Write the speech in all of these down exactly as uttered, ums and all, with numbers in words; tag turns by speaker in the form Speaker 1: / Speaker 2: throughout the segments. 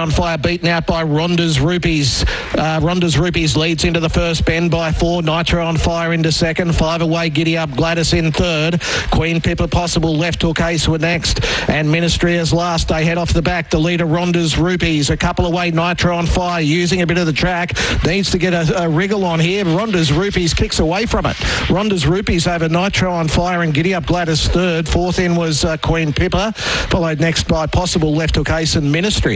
Speaker 1: on Fire beaten out by Ronda's Rupees. Uh, Ronda's Rupees leads into the first bend by four. Nitro on Fire into second. Five away, Giddy Up, Gladys in third. Queen Pippa Possible, Left Hook Ace were next. And Ministry is last. They head off the back. The leader, Ronda's Rupees. A couple away, Nitro on Fire, using a bit of the track. Needs to get a, a wriggle on here. Ronda's Rupees kicks away from it. Ronda's Rupees over Nitro on Fire and Giddy Up, Gladys third. Fourth in was uh, Queen Pippa, followed next by Possible, Left Hook Ace and Ministry.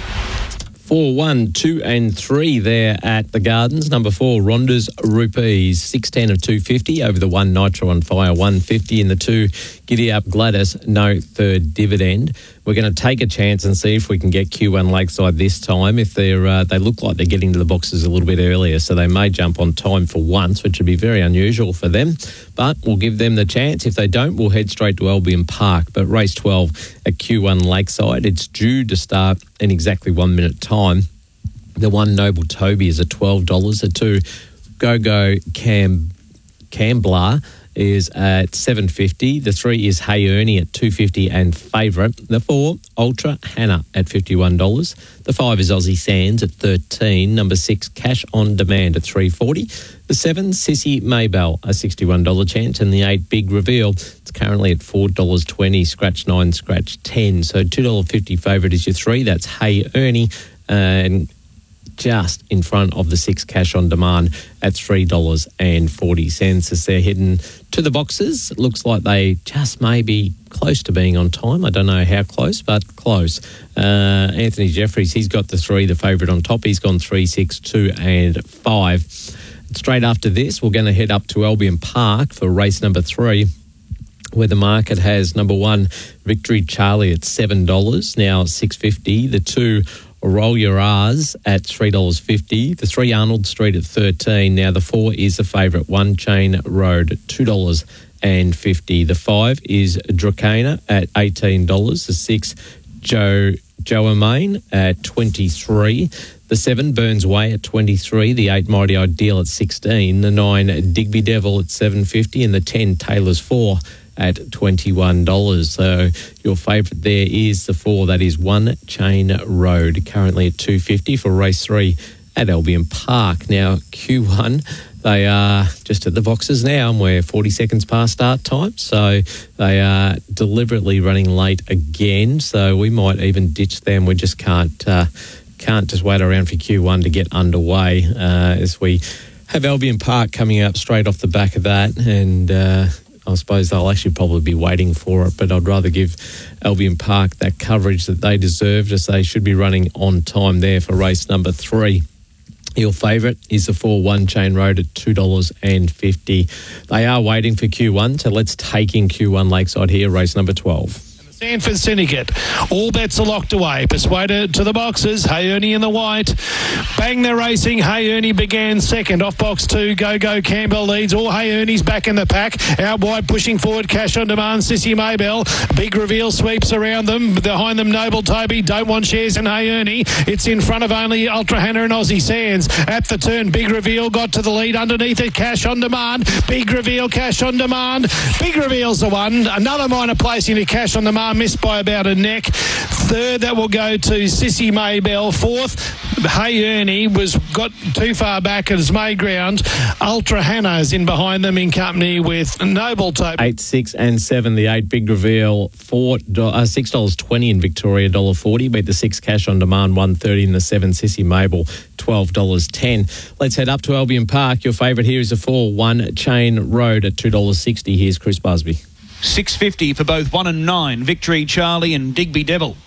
Speaker 2: Four, one, two, and three there at the Gardens. Number four, Ronda's Rupees, six ten of two fifty over the one. Nitro on Fire, one fifty in the two. Giddy Up, Gladys, no third dividend. We're going to take a chance and see if we can get Q one Lakeside this time. If they're uh, they look like they're getting to the boxes a little bit earlier, so they may jump on time for once, which would be very unusual for them. But we'll give them the chance. If they don't, we'll head straight to Albion Park. But race twelve at Q one Lakeside, it's due to start in exactly one minute time. The one, Noble Toby, is at twelve dollars. The two, Go Go Cam Camblar, is at seven fifty. The three is Hey Ernie at two fifty and favourite. The four, Ultra Hannah at fifty-one dollars. The five is Aussie Sands at thirteen. Number six, Cash on Demand at three forty. The seven, Sissy Maybell, a sixty-one dollars chance. And the eight, Big Reveal, it's currently at four dollars twenty. Scratch nine, scratch ten. So two dollars fifty favourite is your three. That's Hey Ernie. And just in front of the six, Cash on Demand at three dollars forty as they're heading to the boxes. It looks like they just may be close to being on time. I don't know how close, but close. Uh, Anthony Jeffries, he's got the three, the favourite on top. He's gone three, six, two and five. Straight after this, we're going to head up to Albion Park for race number three, where the market has number one, Victory Charlie at seven dollars, now six fifty. The two, Roll Your R's at three dollars fifty. The three, Arnold Street at thirteen. Now the four is the favourite, One Chain Road at two dollars fifty. The five is Dracana at eighteen dollars. The six, Joe Joamain at twenty-three. The seven, Burns Way at twenty-three. The eight, Mighty Ideal at sixteen. The nine, Digby Devil at seven fifty. And the ten, Taylor's four at twenty-one dollars. So your favourite there is the four, that is One Chain Road, currently at two fifty for race three at Albion Park. Now Q one, they are just at the boxes now, and we're forty seconds past start time, so they are deliberately running late again, so we might even ditch them. We just can't uh, can't just wait around for Q one to get underway, uh, as we have Albion Park coming up straight off the back of that, and uh, I suppose they'll actually probably be waiting for it, but I'd rather give Albion Park that coverage that they deserve, as they should be running on time there for race number three. Your favourite is the four, One Chain Road at two dollars fifty. They are waiting for Q one, so let's take in Q one Lakeside here, race number twelve.
Speaker 3: Sanford Syndicate. All bets are locked away. Persuaded to the boxes. Hey Ernie in the white. Bang, they're racing. Hey Ernie began second. Off box two. Go Go Campbell leads. All Hey Ernie's back in the pack. Out wide pushing forward. Cash on Demand. Sissy Maybell. Big Reveal sweeps around them. Behind them Noble Toby. Don't want shares in Hey Ernie. It's in front of only Ultra Hannah and Aussie Sands. At the turn, Big Reveal got to the lead. Underneath it, Cash on Demand. Big Reveal, Cash on Demand. Big Reveal's the one. Another minor placing to Cash on Demand. Missed by about a neck. Third, that will go to Sissy Maybell. Fourth, Hey Ernie was got too far back as May ground. Ultra Hannah is in behind them in company with Noble Tope.
Speaker 2: Eight, six, and seven. The eight, Big Reveal, four, uh, six dollars twenty in Victoria, one dollar forty. Beat the six, Cash on Demand, one thirty, and the seven, Sissy Maybell, twelve dollars ten. Let's head up to Albion Park. Your favourite here is a four, One Chain Road at two dollars sixty. Here's Chris Busby.
Speaker 4: six fifty for both one and nine, Victory Charlie and Digby Devil.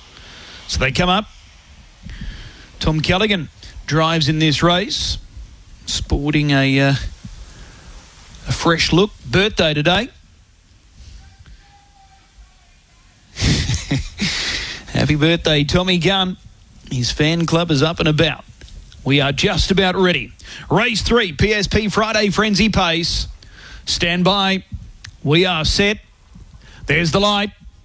Speaker 4: So they come up. Tom Callaghan drives in this race, sporting a, uh, a fresh look. Birthday today. Happy birthday, Tommy Gunn. His fan club is up and about. We are just about ready. Race three, P S P Friday Frenzy Pace. Stand by. We are set. There's the light.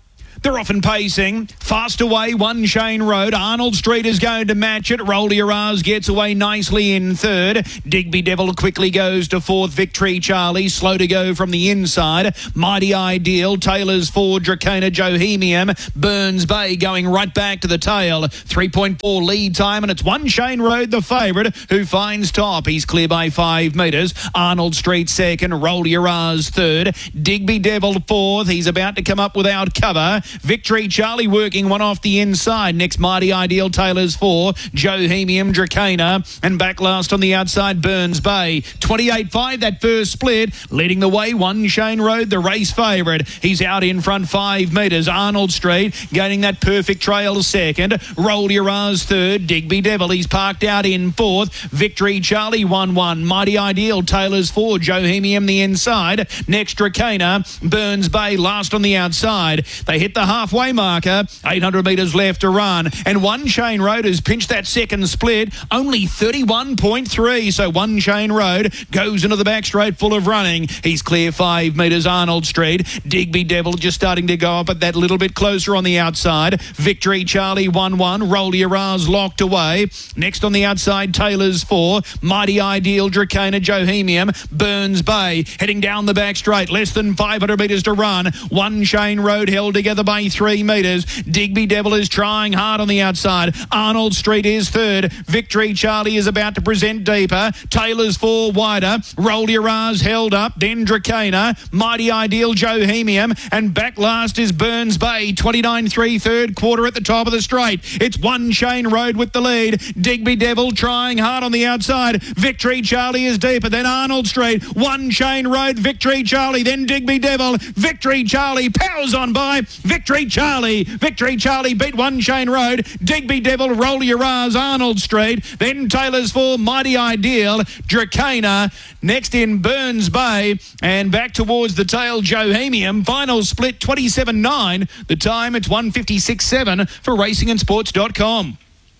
Speaker 4: They're off and pacing. Fast away, One Shane Road. Arnold Street is going to match it. Rolly Araz gets away nicely in third. Digby Devil quickly goes to fourth. Victory Charlie, slow to go from the inside. Mighty Ideal, Taylor's four. Dracona Johemium. Burns Bay going right back to the tail. three point four lead time, and it's One Shane Road, the favourite, who finds top. He's clear by five metres. Arnold Street second. Rolly Araz third. Digby Devil fourth. He's about to come up without cover. Victory Charlie working one off the inside. Next, Mighty Ideal, Taylor's four. Johemium, Dracona, and back last on the outside, Burns Bay. twenty-eight five, that first split. Leading the way, One Shane Road, the race favourite. He's out in front five metres. Arnold Street gaining that perfect trail second. Rolly Araz third. Digby Devil, he's parked out in fourth. Victory Charlie one one. Mighty Ideal, Taylor's four. Johemium the inside. Next, Dracona. Burns Bay last on the outside. They hit the halfway marker. eight hundred metres left to run. And One Shane Road has pinched that second split. Only thirty-one point three. So One Shane Road goes into the back straight full of running. He's clear five metres. Arnold Street. Digby Devil just starting to go up at that little bit closer on the outside. Victory Charlie one one. Rolly Araz locked away. Next on the outside, Taylor's four. Mighty Ideal, Dracona Johemium. Burns Bay heading down the back straight. Less than five hundred metres to run. One Shane Road held together by three metres. Digby Devil is trying hard on the outside. Arnold Street is third. Victory Charlie is about to present deeper. Taylor's four wider. Rolly Araz held up. Then Dracona. Mighty Ideal, Johemium. And back last is Burns Bay. twenty-nine three, third quarter at the top of the straight. It's One Shane Road with the lead. Digby Devil trying hard on the outside. Victory Charlie is deeper. Then Arnold Street. One Shane Road. Victory Charlie. Then Digby Devil. Victory Charlie powers on by. Victory Charlie. Victory Charlie beat One Shane Road. Digby Devil, Rolly Araz, Arnold Street. Then Taylor's four, Mighty Ideal, Dracona. Next in Burns Bay. And back towards the tail, Johemium. Final split twenty-seven nine. The time, it's one fifty-six seven for racing and sports dot com.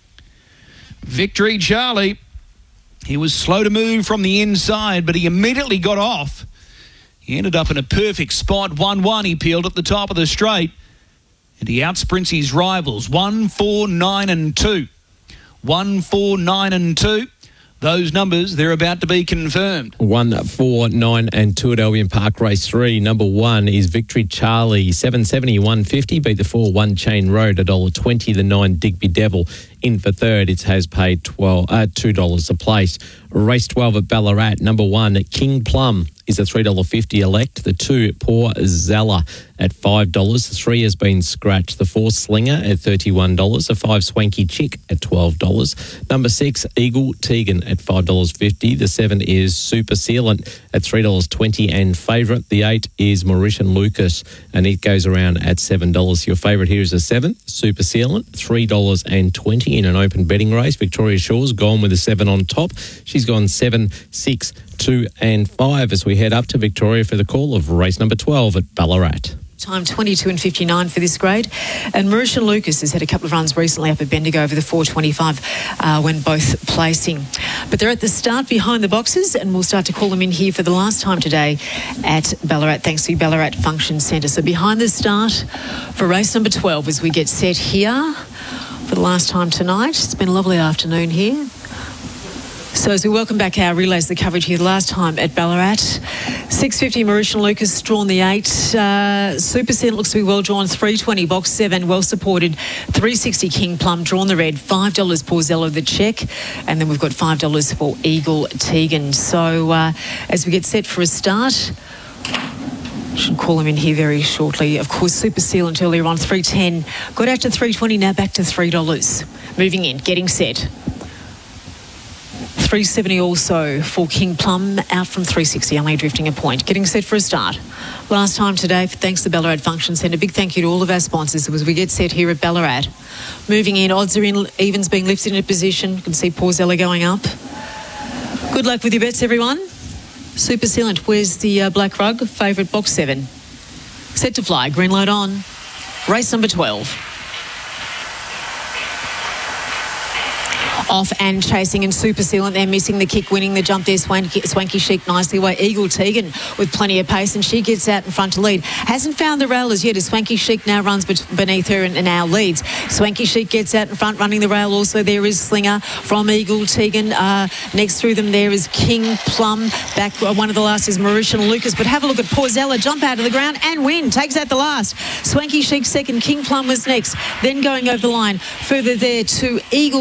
Speaker 4: Victory Charlie. He was slow to move from the inside, but he immediately got off. He ended up in a perfect spot. one one, he peeled at the top of the straight. And he outsprints his rivals. one, four, nine and two. one, four, nine and two. Those numbers, they're about to be confirmed.
Speaker 2: One, four, nine and two at Albion Park Race three. Number one is Victory Charlie. seven seventy, one fifty. Beat the four, One Chain Road, one dollar twenty. The nine, Digby Devil. In for third, it has paid twelve, uh, two dollars a place. Race twelve at Ballarat. Number one, King Plum is a three dollars fifty elect. The two, Poor Zella at five dollars. The three has been scratched. The four, Slinger at thirty-one dollars. The five, Swanky Chick at twelve dollars. Number six, Eagle Tegan at five dollars fifty. The seven is Super Sealant at three dollars twenty. And favourite, the eight is Mauritian Lucas, and it goes around at seven dollars. Your favourite here is a seven, Super Sealant, three dollars twenty in an open betting race. Victoria Shaw's gone with a seven on top. She's gone seven, six, two and five as we head up to Victoria for the call of race number twelve at Ballarat.
Speaker 5: Time twenty-two and fifty-nine for this grade. And Mauritian Lucas has had a couple of runs recently up at Bendigo over the four twenty-five uh, when both placing. But they're at the start behind the boxes, and we'll start to call them in here for the last time today at Ballarat, thanks to Ballarat Function Centre. So behind the start for race number twelve as we get set here for the last time tonight. It's been a lovely afternoon here. So as we welcome back our relays, the coverage here the last time at Ballarat. six fifty Mauritian Lucas drawn the eight. Uh, Super Cent looks to be well drawn. three twenty box seven well supported. three sixty King Plum drawn the red. five dollars Porzello the check. And then we've got five dollars for Eagle Tegan. So uh, as we get set for a start, should call him in here very shortly. Of course, Super Sealant earlier on three ten. Got out to three twenty, now back to three dollars. Moving in, getting set. three seventy also for King Plum, out from three sixty, only drifting a point. Getting set for a start. Last time today, thanks to Ballarat Function Centre. Big thank you to all of our sponsors as we get set here at Ballarat. Moving in, odds are in, evens being lifted into position. You can see Porzello going up. Good luck with your bets, everyone. Super Sealant, where's the uh, black rug? Favourite box seven. Set to fly, green light on. Race number twelve. off and chasing, and Super Sealant there missing the kick, winning the jump there. Swanky, Swanky Chic nicely away. Eagle Tegan with plenty of pace, and she gets out in front to lead. Hasn't found the rail as yet, as Swanky Chic now runs beneath her and, and now leads. Swanky Chic gets out in front, running the rail. Also there is Slinger from Eagle Tegan. Uh, next through them there is King Plum. Back one of the last is Mauritian Lucas. But have a look at Porzella, jump out of the ground and win. Takes out the last. Swanky Chic second. King Plum was next. Then going over the line. Further there to Eagle